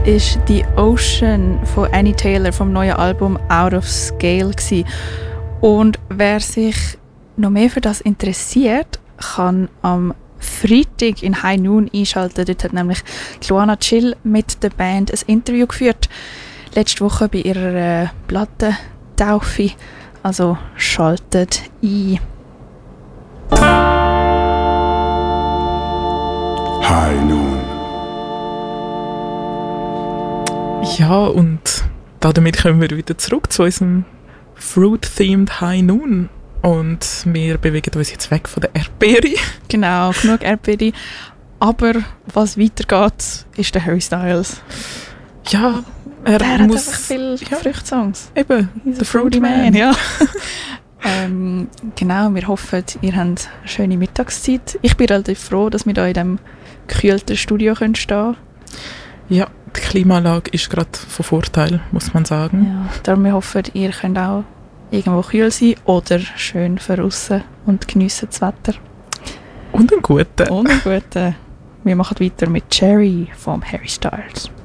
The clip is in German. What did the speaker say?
ist «The Ocean» von Annie Taylor vom neuen Album «Out of Scale» gewesen. Und wer sich noch mehr für das interessiert, kann am Freitag in High Noon einschalten. Dort hat nämlich Luana Chill mit der Band ein Interview geführt. Letzte Woche bei ihrer Plattentaufe. Also schaltet ein. High Noon. Ja, und damit kommen wir wieder zurück zu unserem Fruit-themed High Noon. Und wir bewegen uns jetzt weg von der Erdbeere. Genau, genug Erdbeere. Aber was weitergeht, ist der Harry Styles. Ja, Der hat muss einfach viele Früchtsongs. Eben, He's der Fruity Man. ja. Genau, wir hoffen, ihr habt eine schöne Mittagszeit. Ich bin relativ froh, dass wir hier in diesem gekühlten Studio stehen können. Ja, die Klimaanlage ist gerade von Vorteil, muss man sagen. Ja, darum wir hoffen, ihr könnt auch irgendwo kühl sein oder schön draussen und geniessen das Wetter. Und einen guten. Und einen guten. Wir machen weiter mit Cherry vom Harry Styles.